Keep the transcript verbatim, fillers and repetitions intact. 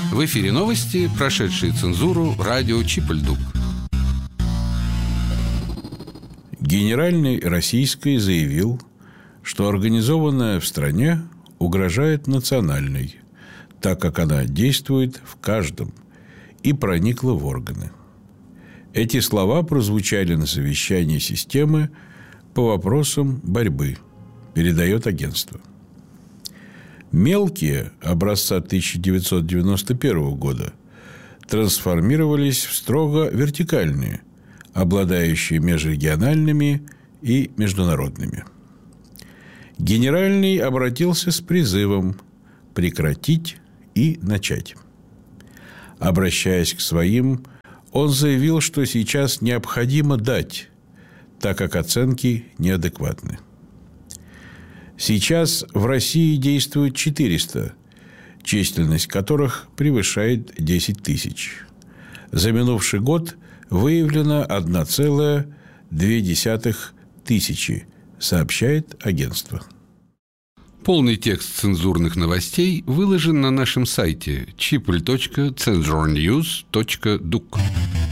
В эфире новости, прошедшие цензуру, радио Чип-Ль-Дук. Генеральный российский заявил, что организованная в стране угрожает национальной, так как она действует в каждом и проникла в органы. Эти слова прозвучали на совещании системы по вопросам борьбы, передает агентство. Мелкие образца тысяча девятьсот девяносто первого года трансформировались в строго вертикальные, обладающие межрегиональными и международными. Генеральный обратился с призывом прекратить и начать. Обращаясь к своим, он заявил, что сейчас необходимо дать, так как оценки неадекватны. Сейчас в России действует четыреста, численность которых превышает десять тысяч. За минувший год выявлено одна целая две десятых тысячи, сообщает агентство. Полный текст цензурных новостей выложен на нашем сайте чип точка цензурньюз точка дук.